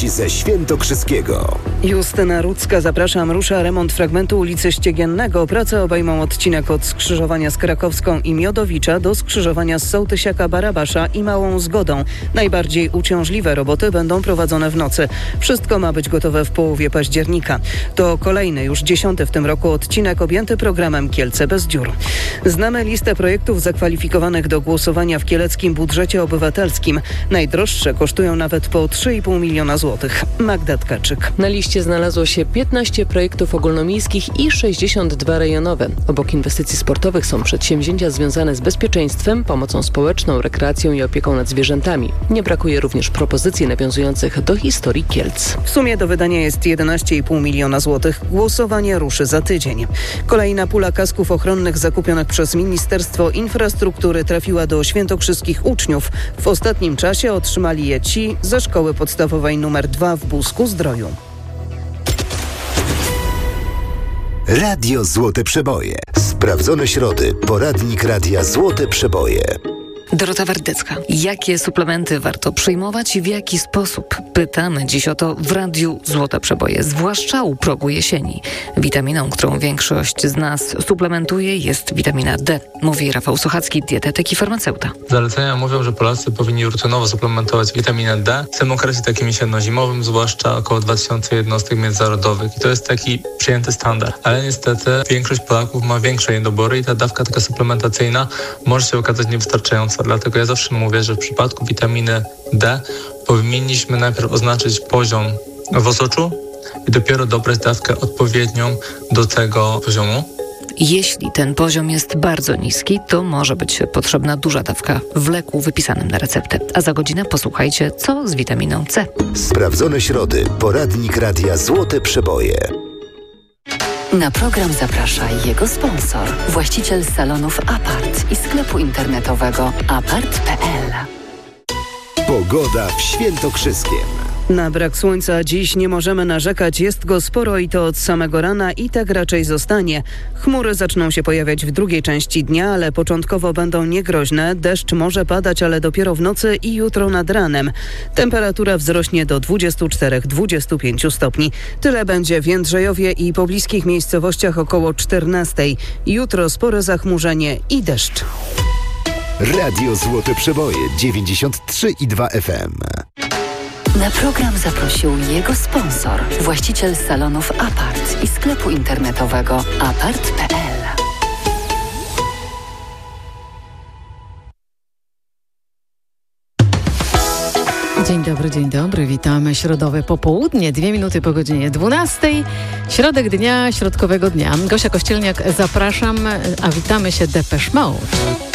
Gość ze Świętokrzyskiego. Justyna Rudzka, zapraszam. Rusza remont fragmentu ulicy Ściegiennego. Prace obejmą odcinek od skrzyżowania z Krakowską i Miodowicza do skrzyżowania z Sołtysiaka Barabasza i Małą Zgodą. Najbardziej uciążliwe roboty będą prowadzone w nocy. Wszystko ma być gotowe w połowie października. To kolejny, już 10. w tym roku odcinek objęty programem Kielce bez dziur. Znamy listę projektów zakwalifikowanych do głosowania w kieleckim budżecie obywatelskim. Najdroższe kosztują nawet po 3,5 miliona złotych. Magda Tkaczyk. Na liście znalazło się 15 projektów ogólnomiejskich i 62 rejonowe. Obok inwestycji sportowych są przedsięwzięcia związane z bezpieczeństwem, pomocą społeczną, rekreacją i opieką nad zwierzętami. Nie brakuje również propozycji nawiązujących do historii Kielc. W sumie do wydania jest 11,5 miliona złotych. Głosowanie ruszy za tydzień. Kolejna pula kasków ochronnych zakupionych przez Ministerstwo Infrastruktury trafiła do świętokrzyskich uczniów. W ostatnim czasie otrzymali je ci ze szkoły podstawowej nr 2 w Busku-Zdroju. Radio Złote Przeboje. Sprawdzone środy. Poradnik Radia Złote Przeboje. Dorota Wardecka. Jakie suplementy warto przyjmować i w jaki sposób? Pytamy dziś o to w Radiu Złote Przeboje, zwłaszcza u progu jesieni. Witaminą, którą większość z nas suplementuje, jest witamina D, mówi Rafał Sochacki, dietetyk i farmaceuta. Zalecenia mówią, że Polacy powinni rutynowo suplementować witaminę D w tym okresie takim jesienno-zimowym, zwłaszcza około 2000 jednostek międzynarodowych. I to jest taki przyjęty standard. Ale niestety większość Polaków ma większe niedobory i ta dawka taka suplementacyjna może się okazać niewystarczająca. Dlatego ja zawsze mówię, że w przypadku witaminy D powinniśmy najpierw oznaczyć poziom w osoczu i dopiero dobrać dawkę odpowiednią do tego poziomu. Jeśli ten poziom jest bardzo niski, to może być potrzebna duża dawka w leku wypisanym na receptę. A za godzinę posłuchajcie, co z witaminą C. Sprawdzone środy. Poradnik Radia Złote Przeboje. Na program zaprasza jego sponsor, właściciel salonów Apart i sklepu internetowego apart.pl. Pogoda w Świętokrzyskiem. Na brak słońca dziś nie możemy narzekać, jest go sporo i to od samego rana i tak raczej zostanie. Chmury zaczną się pojawiać w drugiej części dnia, ale początkowo będą niegroźne. Deszcz może padać, ale dopiero w nocy i jutro nad ranem. Temperatura wzrośnie do 24-25 stopni. Tyle będzie w Jędrzejowie i pobliskich miejscowościach około 14. Jutro spore zachmurzenie i deszcz. Radio Złote Przeboje 93,2 FM. Na program zaprosił jego sponsor, właściciel salonów Apart i sklepu internetowego apart.pl. Dzień dobry, witamy. Środowe popołudnie, 2 minuty po godzinie 12. Środek dnia, środkowego dnia. Gosia Kościelniak, zapraszam, a witamy się Depeche Mode.